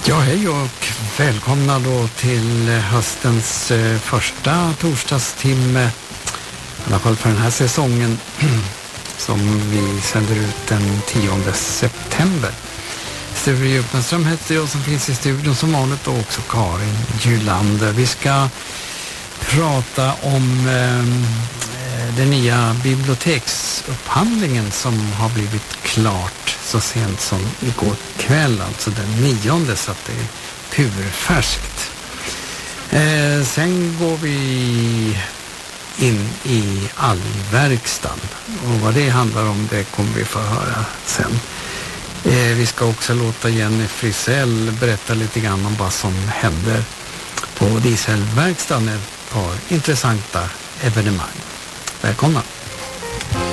Ja, hej och välkomna då till höstens första torsdagstimme, i alla fall för den här säsongen, som vi sänder ut den 10 september. Sture Djupnström heter jag som finns i studion som vanligt, och också Karin Gylander. Vi ska prata om den nya biblioteksupphandlingen som har blivit klart så sent som igår kväll, alltså den 9, så att det är purfärskt. Sen går vi in i algverkstan, och vad det handlar om det kommer vi få höra sen. Vi ska också låta Jenny Frisell berätta lite grann om vad som händer på dieselverkstan, ett par intressanta evenemang. Välkomna!